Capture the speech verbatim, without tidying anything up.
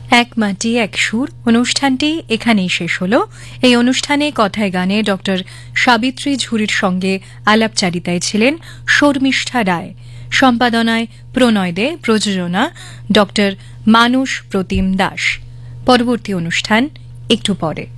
এক মাটি এক সুর অনুষ্ঠানটি এখানেই শেষ হলো। এই অনুষ্ঠানে কথায় গানে ডক্টর সাবিত্রী ঝুরির সঙ্গে আলাপচারিতায় ছিলেন শর্মিষ্ঠা রায়, সম্পাদনায় প্রণয় দে, প্রযোজনা ডক্টর মানস প্রতিম দাস। পরবর্তী অনুষ্ঠান একটু পরে।